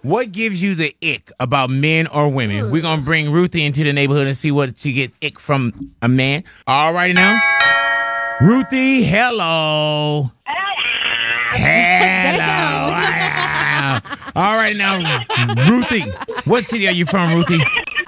What gives you the ick about men or women? We're going to bring Ruthie into the neighborhood and see what she get ick from a man. All righty now. Ruthie, hello. Hello. All right now, Ruthie. What city are you from, Ruthie?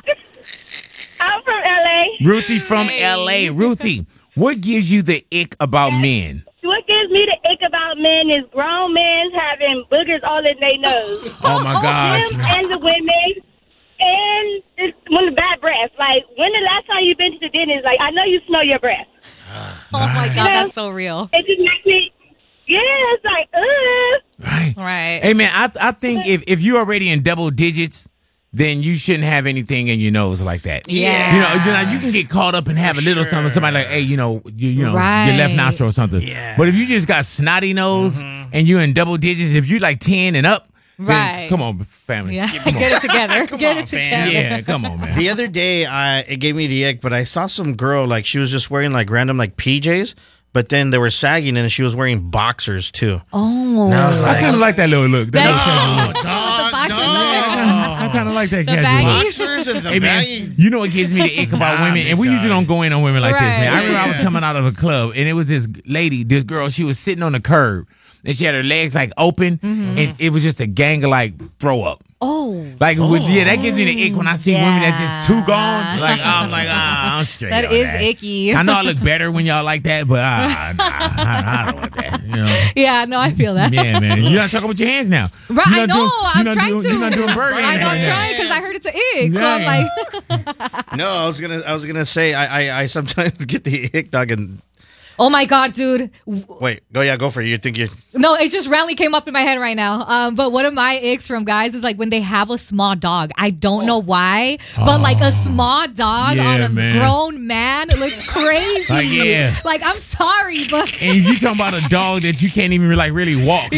I'm from L.A. Ruthie from L.A. Ruthie, what gives you the ick about men? What gives me the ick about men is grown men having boogers all in their nose. Oh, my gosh. Them and the women. And when the bad breath. Like, when the last time you been to the dentist? Like, I know you smell your breath. Oh, my God, that's so real. It just makes me, it's like, Right. Hey, man, I think if you're already in double digits, then you shouldn't have anything in your nose like that. Yeah. You can get caught up and have a little something. Somebody like, hey, your Right. left nostril or something. Yeah. But if you just got snotty nose and you're in double digits, if you're like 10 and up, then Right. come on, family. Yeah. Come on. Get it together. Get on, it fam. together. Yeah, come on, man. The other day, it gave me the ick, but I saw some girl, like, she was just wearing, like, random, like, PJs, but then they were sagging, and she was wearing boxers, too. Oh. And I was I like, kind of like that little look. That- That The boxers I kind of like that casual baggy? look. boxers and the Hey, man, baggy. you know what gives me the ick about women? And we usually don't go in on women like this, man. I Right. remember I was coming out of a club, and it was this girl, she was sitting on the curb, and she had her legs, like, open, and it was just a gang of, like, throw up. Oh. Like, that gives me the ick when I see women that's just too gone. Like, I'm like, I'm straight That on is that. icky. I know I look better when y'all like that, but I don't want that, you know? Yeah, no, I feel that. Yeah, man. You're not talking with your hands now. Right, You're I not know. I'm you're not trying to. You're not doing burger I hands know, right I'm now. trying because I heard it's an ick. So I'm like, No, I was gonna say I sometimes get the ick, dog, and oh my God, dude. wait, go for it. You think you? No, it just randomly came up in my head right now. But one of my icks from guys is like when they have a small dog. I don't know why, but like a small dog Yeah, on a man. grown man, it looks crazy. Like, yeah. Like, I'm sorry, but And you talking about a dog that you can't even like really walk.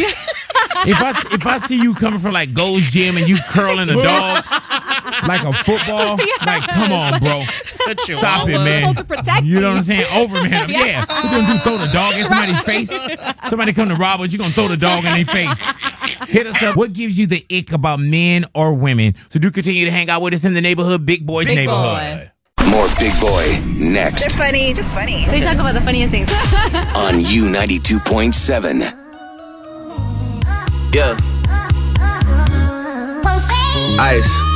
If I see you coming from like Gold's Gym and you curling a dog like a football, like come on, bro, stop it, man. supposed to protect You know me. what I'm saying? Overman, yeah. What you gonna do? Throw the dog in somebody's face? Somebody come to rob us, you gonna throw the dog in their face? Hit us up. What gives you the ick about men or women? So do continue to hang out with us in the neighborhood, Big Boy's Big neighborhood. Boy. More Big Boy next They're funny, just funny. They talk about the funniest things. on U92.7. Yeah. Ice.